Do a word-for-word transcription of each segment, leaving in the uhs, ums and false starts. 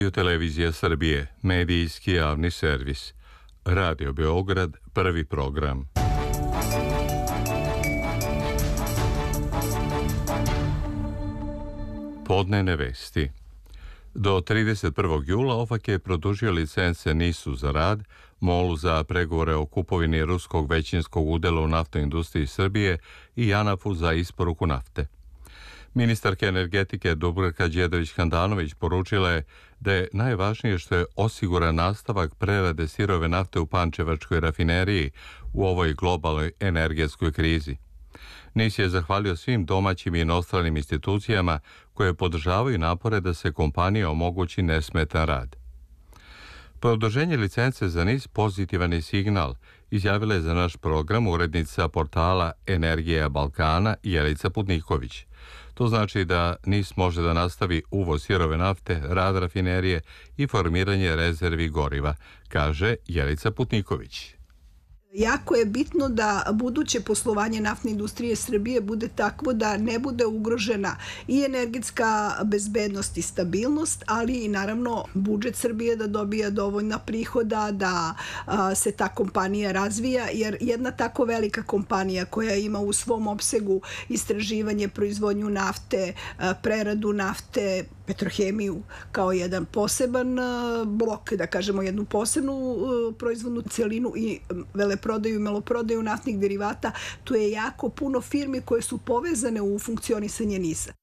Televizija Srbije, medijski javni servis. Radio Beograd, prvi program. Podnevne vesti. Do trideset prvog jula OFAK je produžio licence NIS-u za rad, MOL-u za pregovore o kupovini ruskog većinskog udela u naftnoj industriji Srbije i JANAF-u za isporuku nafte. Ministarka energetike Dubravka Đedović-Handanović poručila je da je najvažnije što je osiguran nastavak prerade sirove nafte u Pančevačkoj rafineriji u ovoj globalnoj energetskoj krizi. NIS je zahvalio svim domaćim i inostranim institucijama koje podržavaju napore da se kompanija omogući nesmetan rad. Produženje licence za NIS pozitivan je signal, izjavila je za naš program urednica portala Energija Balkana Jelica Putniković. To znači da NIS može da nastavi uvoz sirove nafte, rad rafinerije i formiranje rezervi goriva, kaže Jelica Putniković. Jako je bitno da buduće poslovanje naftne industrije Srbije bude takvo da ne bude ugrožena i energetska bezbednost i stabilnost, ali i naravno budžet Srbije da dobija dovoljna prihoda, da a, se ta kompanija razvija, jer jedna tako velika kompanija koja ima u svom opsegu istraživanje, proizvodnju nafte, a, preradu nafte, petrohemiju kao jedan poseban a, blok, da kažemo jednu posebnu a, proizvodnu celinu i veleprodaju i maloprodaju naftnih derivata, tu je jako puno firmi koje su povezane u funkcionisanje NIS-a.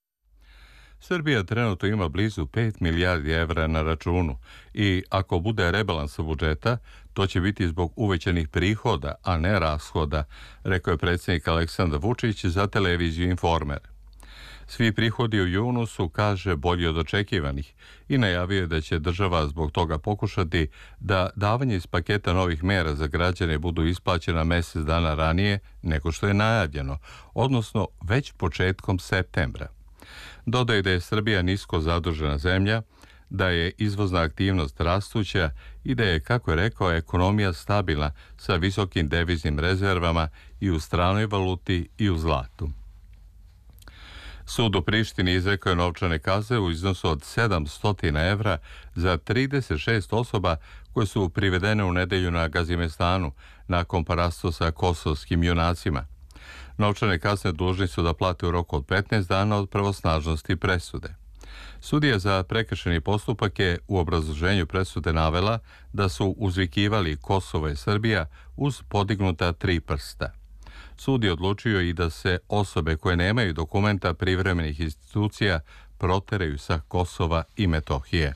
Srbija trenutno ima blizu pet milijardi evra na računu i ako bude rebalans budžeta, to će biti zbog uvećanih prihoda, a ne rashoda, rekao je predsjednik Aleksandar Vučić za televiziju Informer. Svi prihodi u junu su, kaže, bolji od očekivanih i najavio je da će država zbog toga pokušati da davanje iz paketa novih mera za građane budu isplaćena mjesec dana ranije nego što je najavljeno, odnosno već početkom septembra. Dodaje da je Srbija nisko zadužena zemlja, da je izvozna aktivnost rastuća i da je, kako je rekao, ekonomija stabilna sa visokim deviznim rezervama i u stranoj valuti i u zlatu. Sud u Prištini izrekao je novčane kazne u iznosu od sedamsto evra za trideset šest osoba koje su privedene u nedelju na Gazimestanu nakon parastva sa kosovskim junacima. Novčane kazne dužni su da plate u roku od petnaest dana od pravosnažnosti presude. Sudija za prekršajni postupak je u obrazloženju presude navela da su uzvikivali Kosovo i Srbija uz podignuta tri prsta. Sud je odlučio i da se osobe koje nemaju dokumenta privremenih institucija proteraju sa Kosova i Metohije.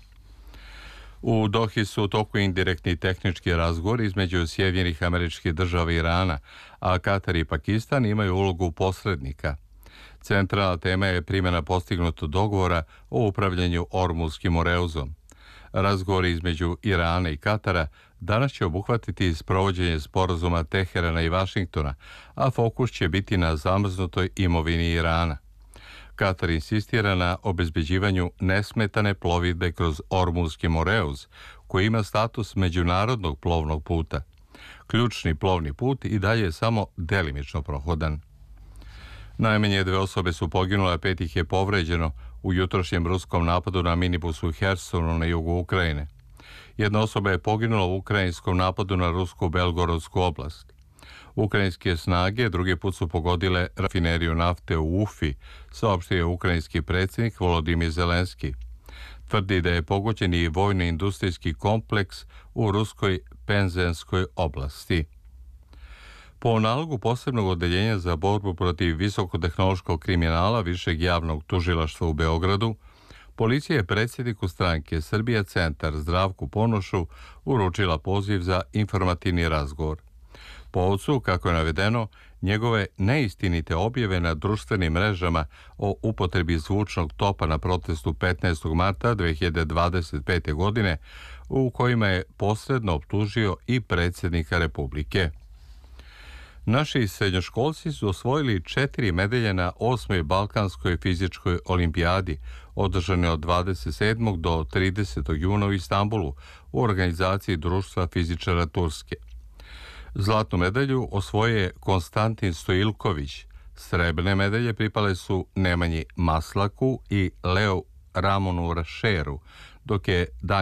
U Dohi su u toku indirektni tehnički razgovori između Sjedinjenih Američkih Država i Irana, a Katar i Pakistan imaju ulogu posrednika. Centralna tema je primjena postignutog dogovora o upravljanju Ormuzskim moreuzom. Razgovori između Irana i Katara danas će obuhvatiti sprovođenje sporazuma Teherana i Vašingtona, a fokus će biti na zamrznutoj imovini Irana. Katar insistira na obezbeđivanju nesmetane plovidbe kroz Ormuzski moreuz, koji ima status međunarodnog plovnog puta. Ključni plovni put i dalje je samo delimično prohodan. Najmanje dve osobe su poginule, a pet ih je povređeno u jutrošnjem ruskom napadu na minibus u Hersonu na jugu Ukrajine. Jedna osoba je poginula u ukrajinskom napadu na rusku Belgorodsku oblast. Ukrajinske snage drugi put su pogodile rafineriju nafte u Ufi, saopštio je ukrajinski predsjednik Volodimir Zelenski. Tvrdi da je pogođen i vojno-industrijski kompleks u ruskoj Penzenskoj oblasti. Po nalogu posebnog odeljenja za borbu protiv visokotehnološkog kriminala Višeg javnog tužilaštva u Beogradu, policija je predsjedniku stranke Srbija Centar Zdravku Ponošu uručila poziv za informativni razgovor. Po ocu, kako je navedeno, njegove neistinite objave na društvenim mrežama o upotrebi zvučnog topa na protestu petnaestog marta dve hiljade dvadeset pete. godine, u kojima je posredno optužio i predsjednika Republike. Naši srednjoškolci su osvojili četiri medalje na osmoj Balkanskoj fizičkoj olimpijadi, održane od dvadeset sedmog do tridesetog juna u Istanbulu u organizaciji Društva fizičara Turske. Zlatnu medalju osvojio je Konstantin Stojilković. Srebrne medalje pripale su Nemanji Maslaku i Leo Ramonu Rašeru, dok je